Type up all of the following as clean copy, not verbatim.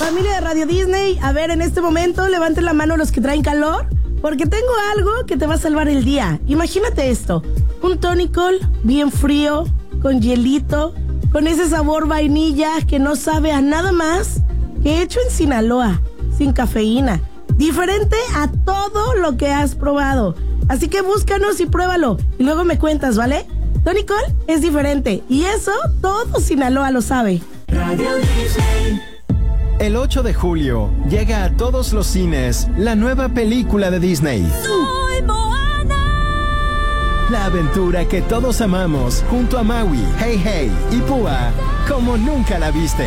familia de Radio Disney. A ver, en este momento levanten la mano los que traen calor, porque tengo algo que te va a salvar el día. Imagínate esto, un tonicol bien frío, con hielito, con ese sabor vainilla que no sabe a nada más que hecho en Sinaloa, sin cafeína, diferente a todo lo que has probado. Así que búscanos y pruébalo y luego me cuentas, ¿vale? Tonicol es diferente y eso todo Sinaloa lo sabe. Radio Disney. El 8 de julio llega a todos los cines la nueva película de Disney. ¡Soy Moana! La aventura que todos amamos junto a Maui, Hey Hey y Púa como nunca la viste.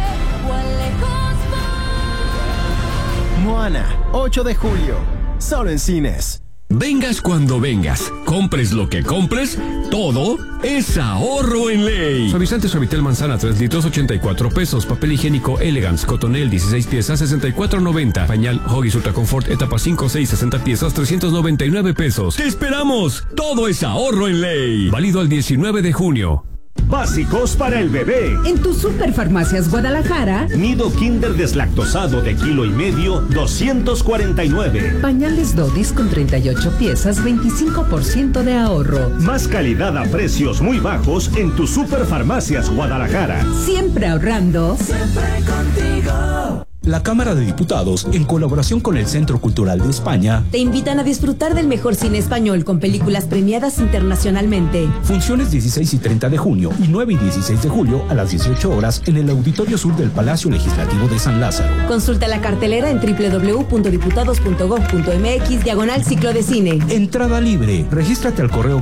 Moana, 8 de julio, solo en cines. Vengas cuando vengas, compres lo que compres, todo es ahorro en ley. Suavizante Suavitel Manzana 3 litros 84 pesos. Papel higiénico Elegance Cotonel 16 piezas 64.90. Pañal Huggies Ultra Comfort etapa 5, 6, 60 piezas 399 pesos. ¡Te esperamos! Todo es ahorro en ley. Válido al 19 de junio. Básicos para el bebé. En tu Superfarmacias Guadalajara. Nido Kinder deslactosado de 1,5 kg, 249. Pañales Dodis con 38 piezas, 25% de ahorro. Más calidad a precios muy bajos en tu Superfarmacias Guadalajara. Siempre ahorrando. Siempre contigo. La Cámara de Diputados, en colaboración con el Centro Cultural de España, te invitan a disfrutar del mejor cine español con películas premiadas internacionalmente. Funciones 16 y 30 de junio y 9 y 16 de julio a las 18 horas en el Auditorio Sur del Palacio Legislativo de San Lázaro. Consulta la cartelera en www.diputados.gov.mx/ciclo de cine. Entrada libre. Regístrate al correo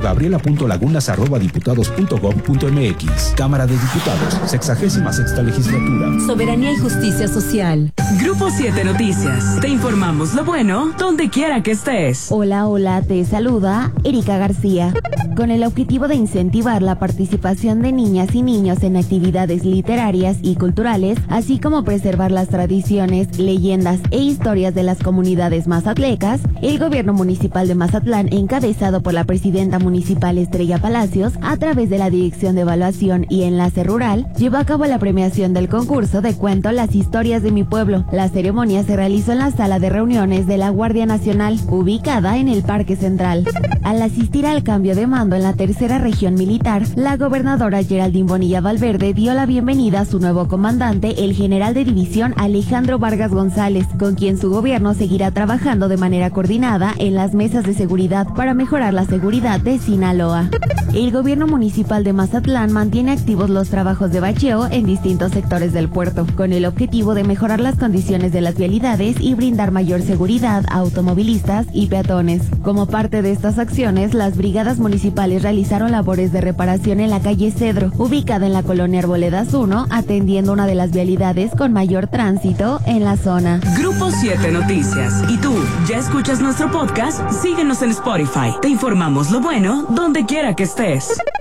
gabriela.lagunas@diputados.gov.mx. Cámara de Diputados, 66ª legislatura. Soberanía y justicia social. Grupo 7 Noticias. Te informamos lo bueno donde quiera que estés. Hola, te saluda Erika García. Con el objetivo de incentivar la participación de niñas y niños en actividades literarias y culturales, así como preservar las tradiciones, leyendas e historias de las comunidades mazatlecas, el gobierno municipal de Mazatlán, encabezado por la presidenta municipal Estrella Palacios, a través de la Dirección de Evaluación y Enlace Rural, llevó a cabo la premiación del concurso de cuento Las Historias de mi pueblo. La ceremonia se realizó en la sala de reuniones de la Guardia Nacional, ubicada en el Parque Central. Al asistir al cambio de mando en la tercera región militar, la gobernadora Geraldine Bonilla Valverde dio la bienvenida a su nuevo comandante, el general de división Alejandro Vargas González, con quien su gobierno seguirá trabajando de manera coordinada en las mesas de seguridad para mejorar la seguridad de Sinaloa. El gobierno municipal de Mazatlán mantiene activos los trabajos de bacheo en distintos sectores del puerto, con el objetivo de mejorar las condiciones de las vialidades y brindar mayor seguridad a automovilistas y peatones. Como parte de estas acciones, las brigadas municipales realizaron labores de reparación en la calle Cedro, ubicada en la colonia Arboledas 1, atendiendo una de las vialidades con mayor tránsito en la zona. Grupo 7 Noticias. ¿Y tú, ya escuchas nuestro podcast? Síguenos en Spotify. Te informamos lo bueno donde quiera que estés.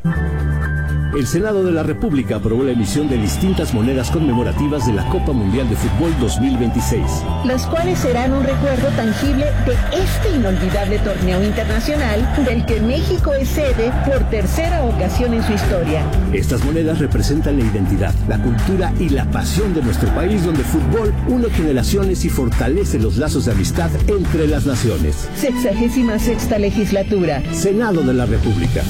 El Senado de la República aprobó la emisión de distintas monedas conmemorativas de la Copa Mundial de Fútbol 2026. Las cuales serán un recuerdo tangible de este inolvidable torneo internacional del que México es sede por tercera ocasión en su historia. Estas monedas representan la identidad, la cultura y la pasión de nuestro país, donde el fútbol une generaciones y fortalece los lazos de amistad entre las naciones. 66ª legislatura. Senado de la República.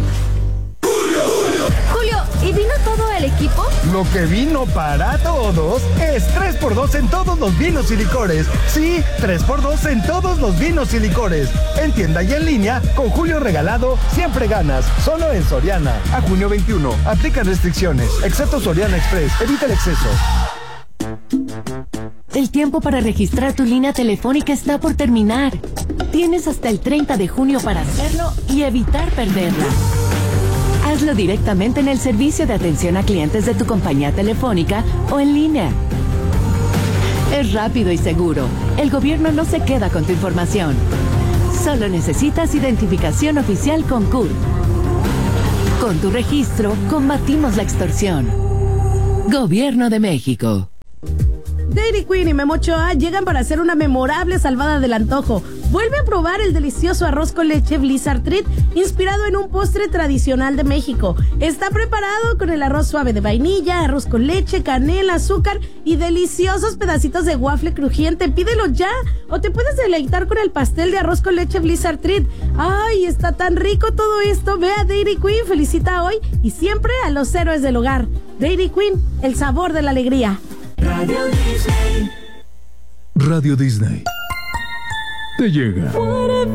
¿Y vino todo el equipo? Lo que vino para todos es 3x2 en todos los vinos y licores. Sí, 3x2 en todos los vinos y licores. En tienda y en línea, con Julio Regalado, siempre ganas. Solo en Soriana. A junio 21. Aplican restricciones. Excepto Soriana Express. Evita el exceso. El tiempo para registrar tu línea telefónica está por terminar. Tienes hasta el 30 de junio para hacerlo y evitar perderla. Hazlo directamente en el servicio de atención a clientes de tu compañía telefónica o en línea. Es rápido y seguro. El gobierno no se queda con tu información. Solo necesitas identificación oficial con CURP. Con tu registro, combatimos la extorsión. Gobierno de México. Dairy Queen y Memo Ochoa llegan para hacer una memorable salvada del antojo. Vuelve a probar el delicioso arroz con leche Blizzard Treat, inspirado en un postre tradicional de México. Está preparado con el arroz suave de vainilla, arroz con leche, canela, azúcar y deliciosos pedacitos de waffle crujiente. Pídelo ya o te puedes deleitar con el pastel de arroz con leche Blizzard Treat. ¡Ay, está tan rico todo esto! Ve a Dairy Queen, felicita hoy y siempre a los héroes del hogar. Dairy Queen, el sabor de la alegría. Radio Disney. Radio Disney te llega.